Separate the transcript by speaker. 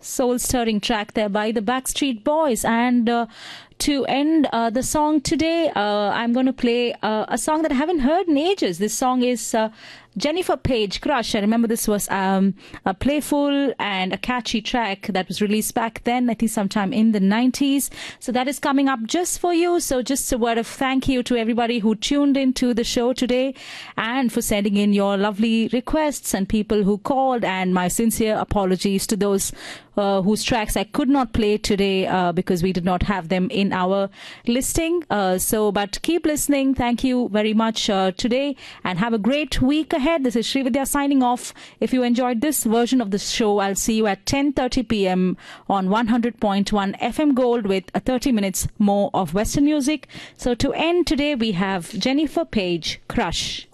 Speaker 1: Soul-stirring track there by the Backstreet Boys. And to end the song today, I'm going to play a song that I haven't heard in ages. This song is Jennifer Page, Crush. I remember this was a playful and a catchy track that was released back then, I think sometime in the 90s. So that is coming up just for you. So just a word of thank you to everybody who tuned into the show today and for sending in your lovely requests and people who called, and my sincere apologies to those whose tracks I could not play today because we did not have them in our listing. But keep listening. Thank you very much today, and have a great week ahead. This is Srividya signing off. If you enjoyed this version of the show, I'll see you at 10:30 p.m. on 100.1 FM Gold with 30 minutes more of Western music. So to end today, we have Jennifer Page, Crush.